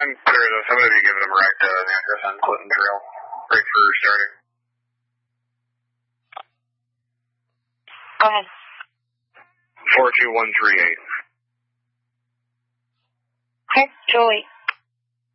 I'm going to be giving them right address on Clinton Trail, right for starting. Go ahead. 42138. Okay, Joey.